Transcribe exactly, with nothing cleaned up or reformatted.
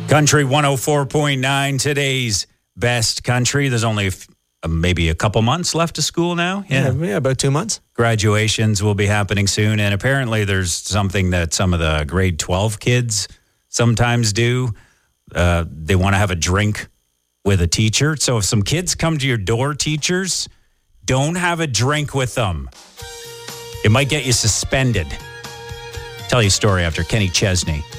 Country one oh four point nine, today's best country. There's only a f- uh, maybe a couple months left of school now. Yeah. yeah, yeah, about two months. Graduations will be happening soon. And apparently there's something that some of the grade twelve kids sometimes do. Uh, they want to have a drink with a teacher. So if some kids come to your door, teachers, don't have a drink with them. It might get you suspended. Tell you a story after Kenny Chesney.